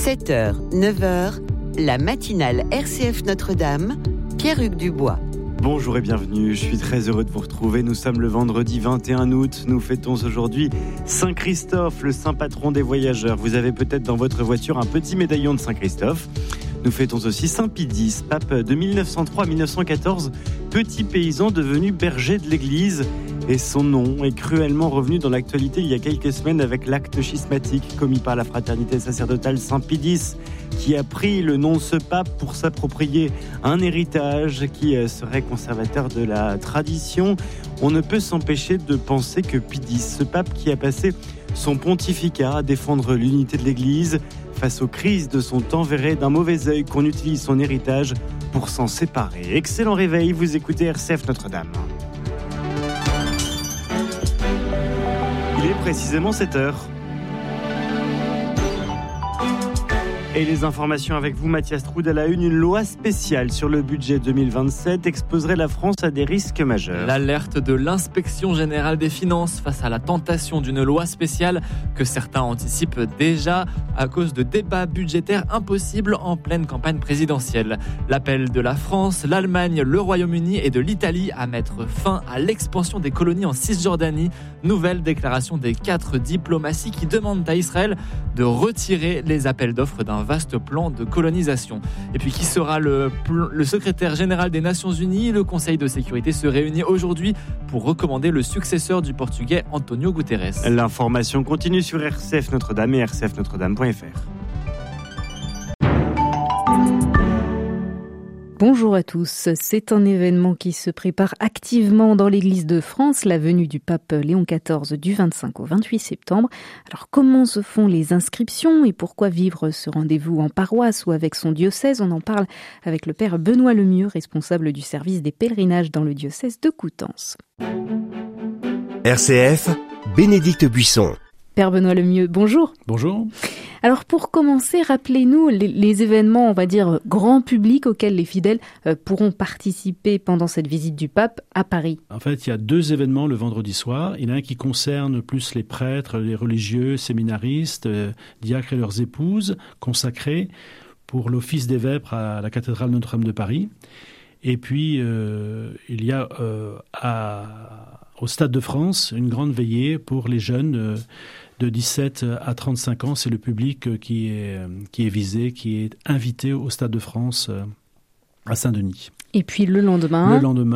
7h, 9h, la matinale RCF Notre-Dame, Pierre-Hugues Dubois. Bonjour et bienvenue, je suis très heureux de vous retrouver. Nous sommes le vendredi 21 août. Nous fêtons aujourd'hui Saint-Christophe, le saint patron des voyageurs. Vous avez peut-être dans votre voiture un petit médaillon de Saint-Christophe. Nous fêtons aussi Saint-Pie X, pape de 1903 à 1914, petit paysan devenu berger de l'église. Et son nom est cruellement revenu dans l'actualité il y a quelques semaines avec l'acte schismatique commis par la fraternité sacerdotale Saint-Pie X, qui a pris le nom de ce pape pour s'approprier un héritage qui serait conservateur de la tradition. On ne peut s'empêcher de penser que Pie X, ce pape qui a passé son pontificat à défendre l'unité de l'Église face aux crises de son temps, verrait d'un mauvais œil qu'on utilise son héritage pour s'en séparer. Excellent réveil, vous écoutez RCF Notre-Dame. Il est précisément 7h. Et les informations avec vous, Mathias Troud, à la une loi spéciale sur le budget 2027 exposerait la France à des risques majeurs. L'alerte de l'inspection générale des finances face à la tentation d'une loi spéciale que certains anticipent déjà à cause de débats budgétaires impossibles en pleine campagne présidentielle. L'appel de la France, l'Allemagne, le Royaume-Uni et de l'Italie à mettre fin à l'expansion des colonies en Cisjordanie. Nouvelle déclaration des 4 diplomaties qui demandent à Israël de retirer les appels d'offres d'un vaste plan de colonisation. Et puis qui sera le secrétaire général des Nations Unies? Le Conseil de sécurité se réunit aujourd'hui pour recommander le successeur du Portugais António Guterres. L'information continue sur RCF Notre-Dame et rcfnotredame.fr. Bonjour à tous. C'est un événement qui se prépare activement dans l'Église de France, la venue du pape Léon XIV du 25 au 28 septembre. Alors comment se font les inscriptions et pourquoi vivre ce rendez-vous en paroisse ou avec son diocèse? On en parle avec le père Benoît Lemieux, responsable du service des pèlerinages dans le diocèse de Coutances. RCF, Bénédicte Buisson. Père Benoît Lemieux, bonjour. Bonjour. Alors pour commencer, rappelez-nous les événements, on va dire, grand public auxquels les fidèles pourront participer pendant cette visite du pape à Paris. En fait, il y a 2 événements le vendredi soir. Il y en a un qui concerne plus les prêtres, les religieux, séminaristes, diacres et leurs épouses, consacrés pour l'office des vêpres à la cathédrale Notre-Dame de Paris. Et puis, il y a au Stade de France une grande veillée pour les jeunes de 17 à 35 ans. C'est le public qui est visé, qui est invité au Stade de France à Saint-Denis. Et puis le lendemain,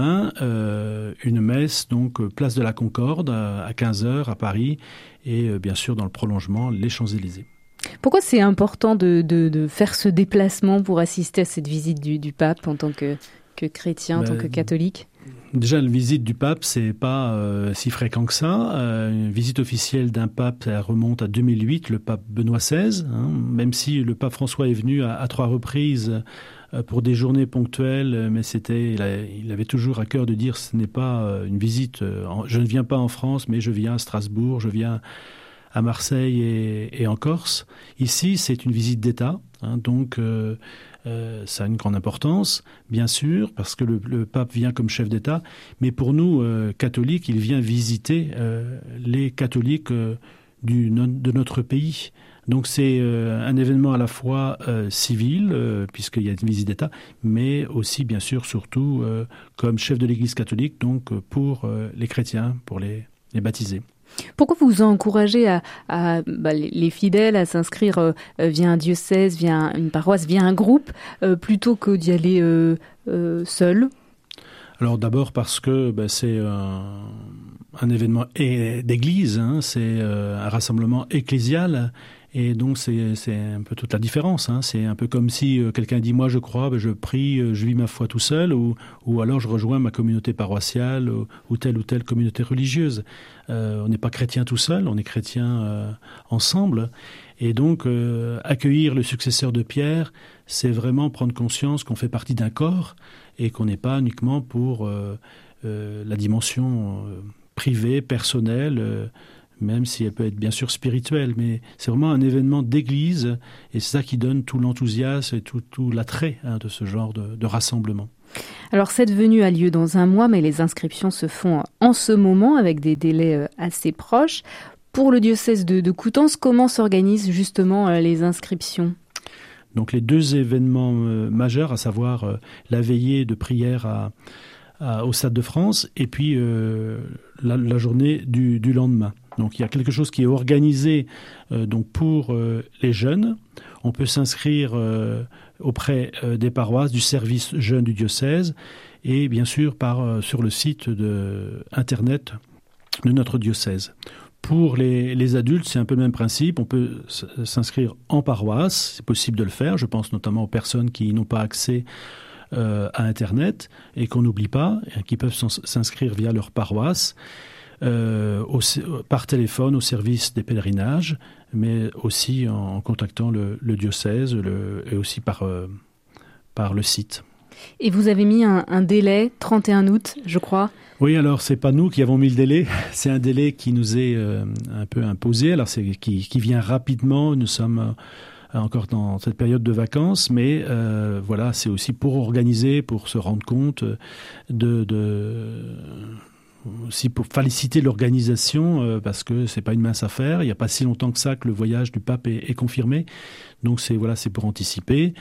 une messe, donc place de la Concorde à 15h à Paris et bien sûr dans le prolongement, les Champs-Élysées. Pourquoi c'est important de faire ce déplacement pour assister à cette visite du pape en tant que chrétien, en tant que catholique? Déjà, la visite du pape, c'est pas si fréquent que ça. Une visite officielle d'un pape, ça remonte à 2008, le pape Benoît XVI. Même si le pape François est venu à 3 reprises pour des journées ponctuelles, mais il avait toujours à cœur de dire ce n'est pas une visite. Je ne viens pas en France, mais je viens à Strasbourg, je viens à Marseille et en Corse. Ici, c'est une visite d'État, donc ça a une grande importance, bien sûr, parce que le pape vient comme chef d'État, mais pour nous, catholiques, il vient visiter les catholiques de notre pays. Donc c'est un événement à la fois civil, puisqu'il y a une visite d'État, mais aussi, bien sûr, surtout comme chef de l'Église catholique, donc pour les chrétiens, pour les baptisés. Pourquoi vous encouragez les fidèles à s'inscrire via un diocèse, via une paroisse, via un groupe, plutôt que d'y aller seul? Alors d'abord parce que c'est un événement d'église, c'est un rassemblement ecclésial. Et donc c'est un peu toute la différence. C'est un peu comme si quelqu'un dit « moi je crois, je prie, je vis ma foi tout seul » ou alors je rejoins ma communauté paroissiale ou telle communauté religieuse. On n'est pas chrétien tout seul, on est chrétien ensemble. Et donc accueillir le successeur de Pierre, c'est vraiment prendre conscience qu'on fait partie d'un corps et qu'on n'est pas uniquement pour la dimension privée, personnelle, même si elle peut être bien sûr spirituelle, mais c'est vraiment un événement d'église, et c'est ça qui donne tout l'enthousiasme et tout l'attrait de ce genre de rassemblement. Alors cette venue a lieu dans un mois, mais les inscriptions se font en ce moment avec des délais assez proches. Pour le diocèse de Coutances, comment s'organisent justement les inscriptions ? Donc les deux événements majeurs, à savoir la veillée de prière au Stade de France et puis la journée du lendemain. Donc il y a quelque chose qui est organisé donc pour les jeunes. On peut s'inscrire auprès des paroisses, du service jeune du diocèse et bien sûr sur le site internet de notre diocèse. Pour les adultes, c'est un peu le même principe. On peut s'inscrire en paroisse, c'est possible de le faire. Je pense notamment aux personnes qui n'ont pas accès à Internet et qu'on n'oublie pas, qui peuvent s'inscrire via leur paroisse, par téléphone au service des pèlerinages, mais aussi en contactant le diocèse et aussi par le site. Et vous avez mis un délai, 31 août, je crois. Oui, alors c'est pas nous qui avons mis le délai, c'est un délai qui nous est un peu imposé, alors qui vient rapidement, nous sommes encore dans cette période de vacances, mais voilà, c'est aussi pour organiser, pour se rendre compte aussi pour féliciter l'organisation, parce que c'est pas une mince affaire. Il n'y a pas si longtemps que ça que le voyage du pape est confirmé. Donc c'est pour anticiper.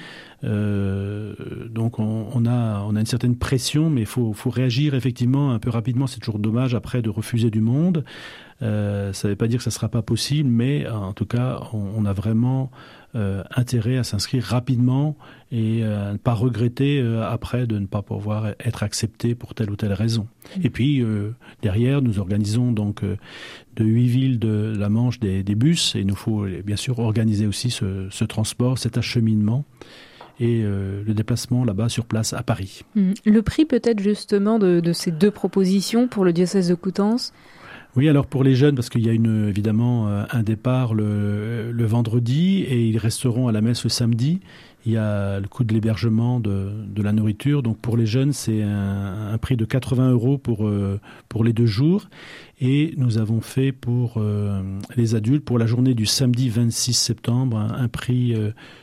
Donc on a une certaine pression, mais il faut réagir effectivement un peu rapidement. C'est toujours dommage après de refuser du monde. Ça ne veut pas dire que ça ne sera pas possible, mais en tout cas, on a vraiment intérêt à s'inscrire rapidement et à ne pas regretter après de ne pas pouvoir être accepté pour telle ou telle raison. Et puis, derrière, nous organisons donc de 8 villes de la Manche des bus, et il nous faut bien sûr organiser aussi ce transport, cet acheminement et le déplacement là-bas sur place à Paris. Le prix peut-être justement de ces deux propositions pour le diocèse de Coutances? Oui, alors pour les jeunes, parce qu'il y a évidemment un départ le vendredi et ils resteront à la messe le samedi. Il y a le coût de l'hébergement, de la nourriture. Donc pour les jeunes, c'est un prix de 80 € pour les 2 jours. Et nous avons fait pour les adultes, pour la journée du samedi 26 septembre, un prix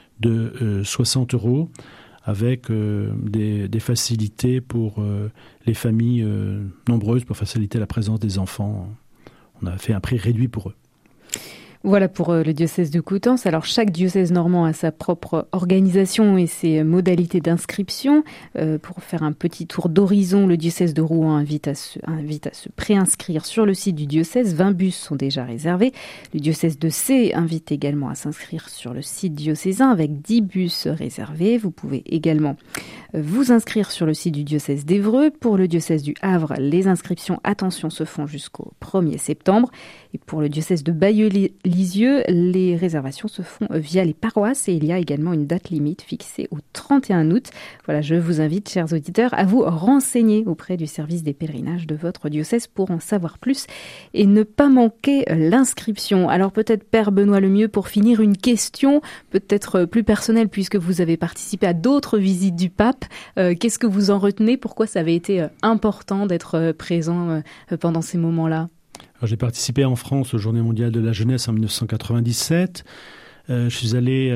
de 60 € avec des facilités pour les familles nombreuses, pour faciliter la présence des enfants. On a fait un prix réduit pour eux. Voilà pour le diocèse de Coutances. Alors chaque diocèse normand a sa propre organisation et ses modalités d'inscription. Pour faire un petit tour d'horizon, le diocèse de Rouen invite à se préinscrire sur le site du diocèse. 20 bus sont déjà réservés. Le diocèse de Sées invite également à s'inscrire sur le site diocésain avec 10 bus réservés. Vous pouvez également vous inscrire sur le site du diocèse d'Évreux. Pour le diocèse du Havre, les inscriptions, attention, se font jusqu'au 1er septembre. Et pour le diocèse de Bayeux-Lisieux, les réservations se font via les paroisses et il y a également une date limite fixée au 31 août. Voilà, je vous invite, chers auditeurs, à vous renseigner auprès du service des pèlerinages de votre diocèse pour en savoir plus et ne pas manquer l'inscription. Alors peut-être, Père Benoît Lemieux, pour finir, une question peut-être plus personnelle puisque vous avez participé à d'autres visites du pape. Qu'est-ce que vous en retenez? Pourquoi ça avait été important d'être présent pendant ces moments-là? Alors, j'ai participé en France aux Journées mondiales de la jeunesse en 1997. Je suis allé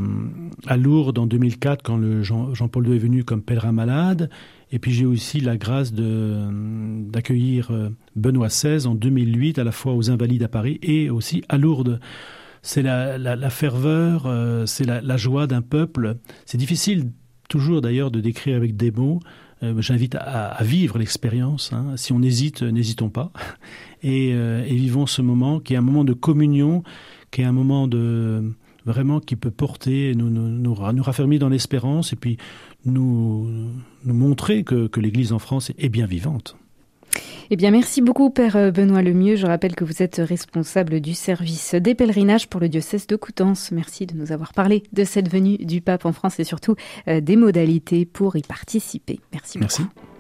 à Lourdes en 2004 quand Jean-Paul II est venu comme pèlerin malade. Et puis j'ai aussi la grâce d'accueillir Benoît XVI en 2008 à la fois aux Invalides à Paris et aussi à Lourdes. C'est la ferveur, c'est la joie d'un peuple. C'est difficile toujours d'ailleurs de décrire avec des mots. J'invite à vivre l'expérience. Si on hésite, n'hésitons pas. Et vivons ce moment qui est un moment de communion, qui est un moment vraiment qui peut porter, nous raffermir dans l'espérance et puis nous montrer que l'Église en France est bien vivante. Eh bien, merci beaucoup, Père Benoît Lemieux. Je rappelle que vous êtes responsable du service des pèlerinages pour le diocèse de Coutances. Merci de nous avoir parlé de cette venue du pape en France et surtout des modalités pour y participer. Merci beaucoup.